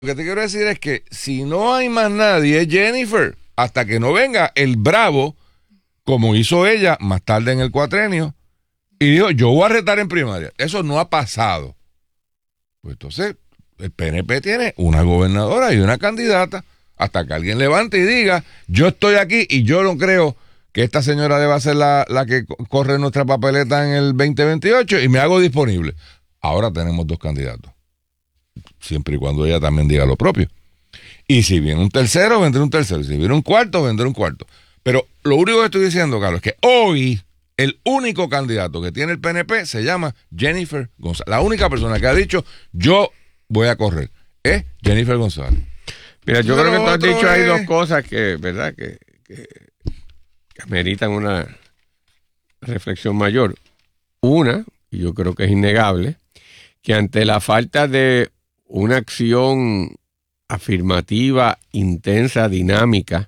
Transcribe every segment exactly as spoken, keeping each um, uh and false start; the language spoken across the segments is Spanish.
Lo que te quiero decir es que si no hay más nadie, es Jennifer, hasta que no venga el bravo, como hizo ella más tarde en el cuatrenio, y dijo, yo voy a retar en primaria. Eso no ha pasado. Pues entonces, el P N P tiene una gobernadora y una candidata, hasta que alguien levante y diga, yo estoy aquí y yo no creo que esta señora deba ser la, la que corre nuestra papeleta en el veinte veintiocho y me hago disponible. Ahora tenemos dos candidatos. Siempre y cuando ella también diga lo propio. Y si viene un tercero, vendrá un tercero. Si viene un cuarto, vendrá un cuarto. Pero lo único que estoy diciendo, Carlos, es que hoy el único candidato que tiene el P N P se llama Jennifer González. La única persona que ha dicho, yo voy a correr, es Jennifer González. Mira, yo Pero creo que tú has dicho es... hay dos cosas que, ¿verdad?, que, que, que meritan una reflexión mayor. Una, y yo creo que es innegable, que ante la falta de una acción afirmativa, intensa, dinámica,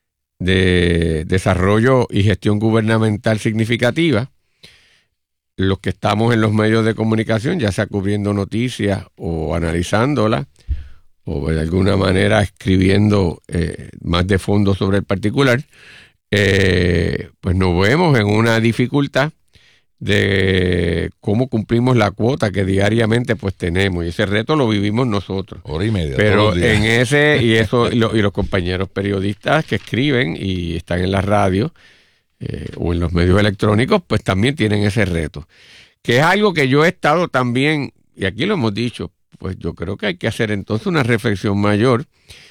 de desarrollo y gestión gubernamental significativa, los que estamos en los medios de comunicación, ya sea cubriendo noticias o analizándolas, o de alguna manera escribiendo eh, más de fondo sobre el particular, eh, pues nos vemos en una dificultad de cómo cumplimos la cuota que diariamente pues tenemos, y ese reto lo vivimos nosotros. Hora y media. Pero en ese, y eso, y, lo, y los compañeros periodistas que escriben y están en la radio eh, o en los medios electrónicos, pues también tienen ese reto. Que es algo que yo he estado también, y aquí lo hemos dicho, pues yo creo que hay que hacer entonces una reflexión mayor,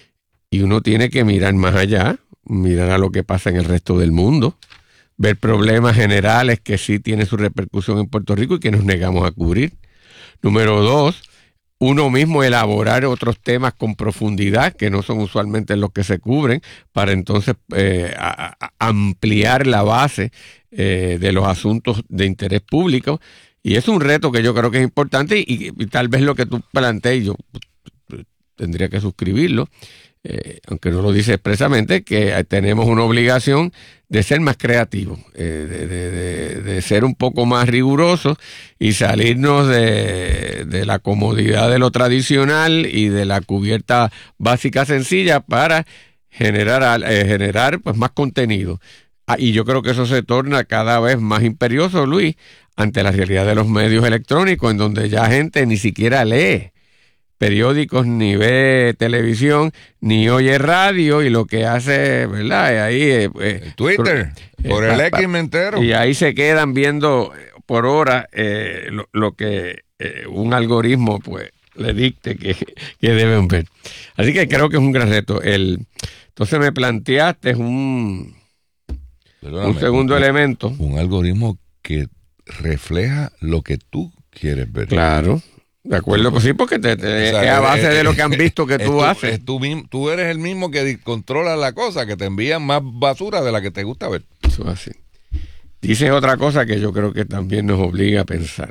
y uno tiene que mirar más allá, mirar a lo que pasa en el resto del mundo, ver problemas generales que sí tienen su repercusión en Puerto Rico y que nos negamos a cubrir. Número dos, uno mismo elaborar otros temas con profundidad que no son usualmente los que se cubren, para entonces eh, a, a ampliar la base eh, de los asuntos de interés público. Y es un reto que yo creo que es importante, y, y tal vez lo que tú plantees, yo tendría que suscribirlo, eh, aunque no lo dice expresamente, que tenemos una obligación de ser más creativos, eh, de, de, de, de ser un poco más rigurosos y salirnos de, de la comodidad de lo tradicional y de la cubierta básica sencilla para generar, eh, generar pues más contenido. Ah, y yo creo que eso se torna cada vez más imperioso, Luis, ante la realidad de los medios electrónicos, en donde ya gente ni siquiera lee periódicos, ni ve televisión, ni oye radio, y lo que hace, ¿verdad? Ahí eh, Twitter, eh, por el X me entero. Y ahí se quedan viendo por hora eh, lo, lo que eh, un algoritmo pues le dicte que, que deben ver. Así que creo que es un gran reto. El, entonces me planteaste un, Perdóname, un segundo un, elemento. Un algoritmo que refleja lo que tú quieres ver. Claro. De acuerdo, pues sí, porque te, te, o sea, es a base eh, de lo que han visto que tú tú, haces. Tú, tú eres el mismo que controla la cosa, que te envían más basura de la que te gusta ver. Eso es así. Dices otra cosa que yo creo que también nos obliga a pensar.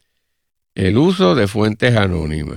El uso de fuentes anónimas.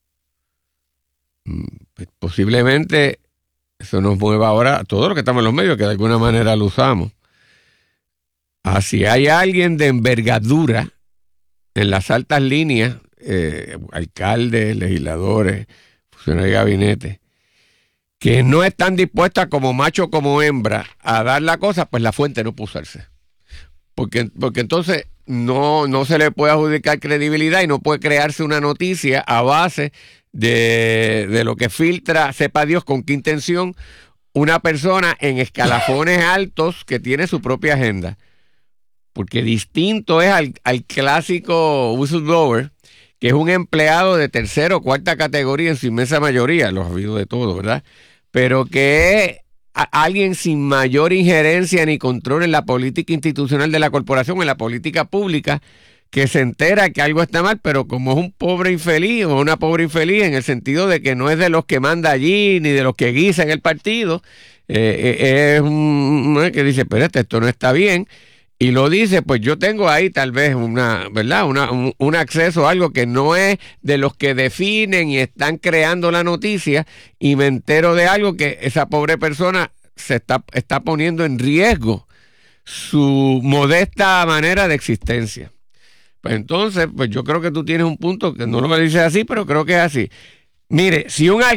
Pues posiblemente eso nos mueva ahora a todo lo que estamos en los medios, que de alguna manera lo usamos. Ah, si hay alguien de envergadura en las altas líneas, Eh, alcaldes, legisladores, funcionarios de gabinete, que no están dispuestas como macho o como hembra a dar la cosa, pues la fuente no puede usarse. Porque, porque entonces no, no se le puede adjudicar credibilidad y no puede crearse una noticia a base de, de lo que filtra, sepa Dios con qué intención, una persona en escalafones altos que tiene su propia agenda. Porque distinto es al, al clásico whistleblower, que es un empleado de tercera o cuarta categoría en su inmensa mayoría, los ha habido de todo, ¿verdad? Pero que es a, alguien sin mayor injerencia ni control en la política institucional de la corporación, en la política pública, que se entera que algo está mal, pero como es un pobre infeliz o una pobre infeliz, en el sentido de que no es de los que manda allí, ni de los que guisa en el partido, eh, eh, es un que dice, espérate, esto no está bien. Y lo dice, pues yo tengo ahí tal vez una, ¿verdad? Una, un, un acceso a algo que no es de los que definen y están creando la noticia, y me entero de algo que esa pobre persona se está, está poniendo en riesgo su modesta manera de existencia. Pues entonces, pues yo creo que tú tienes un punto que no lo dices así, pero creo que es así. Mire, si un